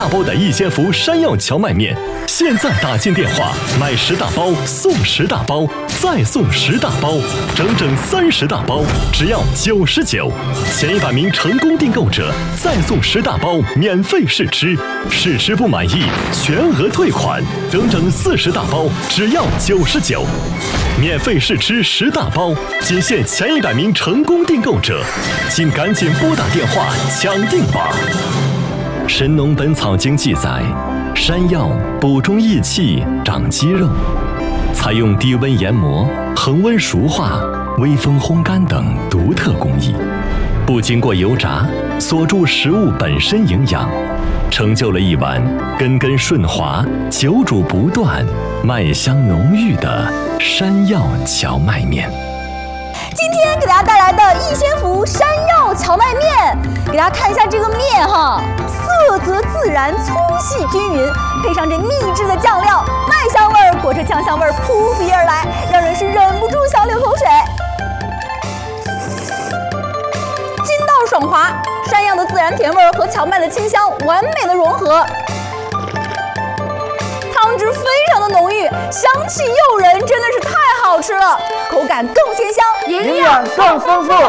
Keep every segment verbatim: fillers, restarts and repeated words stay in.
大包的一千伏山药荞麦面，现在打进电话买十大包送十大包，再送十大包，整整三十大包，只要九十九。前一百名成功订购者再送十大包免费试吃，试吃不满意全额退款，整整四十大包，只要九十九。免费试吃十大包，仅限前一百名成功订购者，请赶紧拨打电话抢订吧。《神农本草经》记载，山药补中益气、长肌肉，采用低温研磨、恒温熟化、微风烘干等独特工艺，不经过油炸，锁住食物本身营养，成就了一碗根根顺滑、久煮不断、麦香浓郁的山药荞麦面。 今天给大家带来的逸仙福山药荞麦面，给大家看一下这个面哈，色泽自然，粗细均匀，配上这秘制的酱料，麦香味儿裹着酱香味儿扑鼻而来，让人是忍不住想流口水。筋道爽滑，山药的自然甜味儿和荞麦的清香完美的融合。汤汁非常的浓郁，香气诱人，真的是太好吃了，口感更鲜香， 营养更丰富。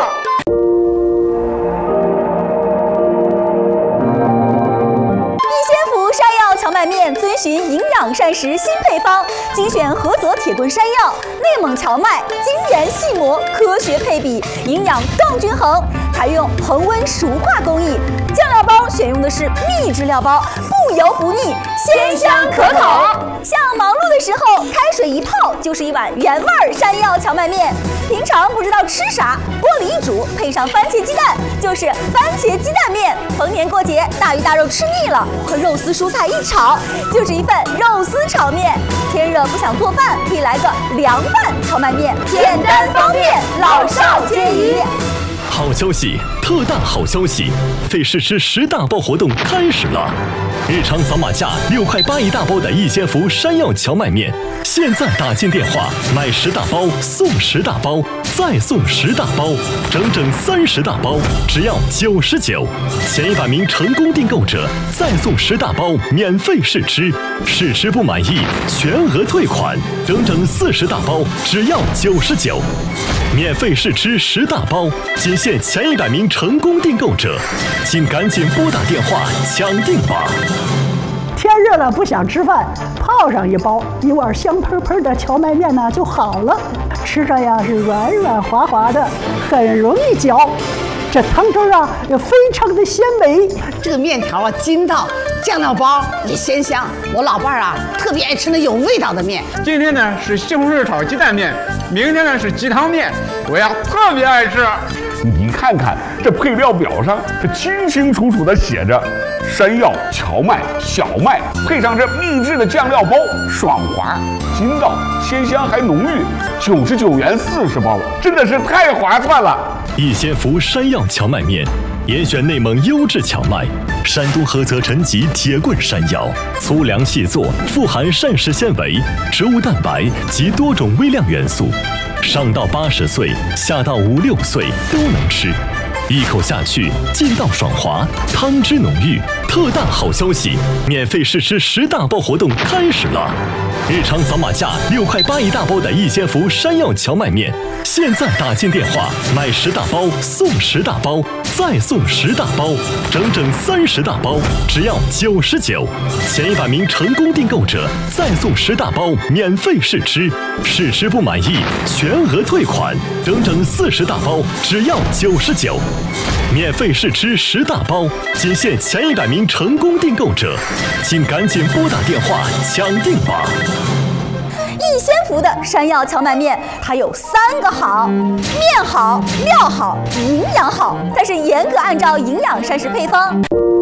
逸仙福山药荞麦面遵循营养膳食新配方，精选菏泽铁墩山药、内蒙荞麦，精研细磨，科学配比，营养更均衡。采用恒温熟化工艺，酱料包选用的是秘制料包，不油不腻，鲜香可口。像忙碌的时候，开水一泡就是一碗原味山药荞麦面。平常不知道吃啥，锅里一煮，配上番茄鸡蛋，就是番茄鸡蛋面。逢年过节，大鱼大肉吃腻了，和肉丝蔬菜一炒，就是一份肉丝炒面。天热不想做饭，可以来个凉拌荞麦面，简单方便，老少皆宜。 好消息，特大好消息！费试吃十大包活动开始了，日常扫码价六块八一大包的逸仙福山药荞麦面，现在打进电话买十大包送十大包，再送十大包，整整三十大包，只要九十九。前一百名成功订购者再送十大包免费试吃，试吃不满意全额退款，整整四十大包，只要九十九。免费试吃十大包，仅限前一百名成功订购者，请赶紧拨打电话抢订吧。 天热了不想吃饭，泡上一包，一碗香喷喷的荞麦面呢就好了，吃上呀是软软滑滑的，很容易嚼。这汤汁啊也非常的鲜美， 这个面条啊筋道，酱料包也鲜香。我老伴儿啊特别爱吃那有味道的面。 今天呢是西红柿炒鸡蛋面，明天呢是鸡汤面，我呀特别爱吃。 你看看这配料表上，这清清楚楚的写着山药、荞麦、小麦，配上这秘制的酱料包，爽滑、筋道、鲜香还浓郁，九十九元四十包，真的是太划算了。 逸仙福山药荞麦面，严选内蒙优质荞麦，山东菏泽陈集铁棍山药，粗粮细作，富含膳食纤维、植物蛋白及多种微量元素，上到八十岁，下到五六岁都能吃。一口下去，劲道爽滑，汤汁浓郁。特大好消息，免费试吃十大包活动开始了。日常扫码价六块八一大包的逸仙福山药荞麦面，现在打进电话买十大包送十大包，再送十大包，整整三十大包，只要九十九。前一百名成功订购者再送十大包免费试吃，试吃不满意全额退款，整整四十大包，只要九十九。免费试吃十大包，仅限前一百名成功订购者，请赶紧拨打电话抢订吧。 逸仙福的山药荞麦面，它有三个好：面好、料好、营养好。它是严格按照营养膳食配方。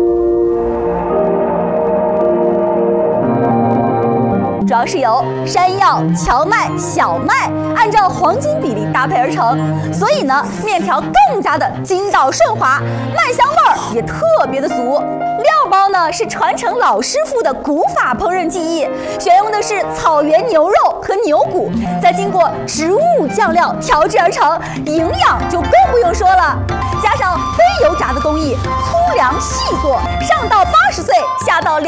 主要是由山药、荞麦、小麦按照黄金比例搭配而成，所以呢，面条更加的筋道顺滑，麦香味儿也特别的足。料包呢是传承老师傅的古法烹饪技艺，选用的是草原牛肉和牛骨，再经过植物酱料调制而成，营养就更不用说了。加上非油炸的工艺，粗粮细做，上到八十岁，下到两。